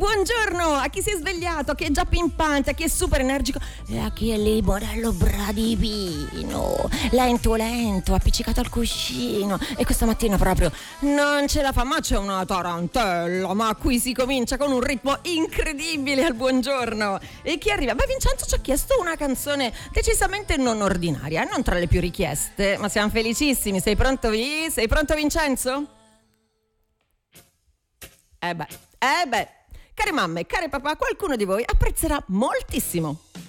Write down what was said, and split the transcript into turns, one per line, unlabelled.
buongiorno a chi si è svegliato, a chi è già pimpante, a chi è super energico e a chi è lì modello bradipino, lento lento, appiccicato al cuscino, e questa mattina proprio non ce la fa, ma c'è una tarantella, ma qui si comincia con un ritmo incredibile al buongiorno. E chi arriva? Beh, Vincenzo ci ha chiesto una canzone decisamente non ordinaria, non tra le più richieste, ma siamo felicissimi. Sei pronto, Sei pronto, Vincenzo? Beh, care mamme, care papà, qualcuno di voi apprezzerà moltissimo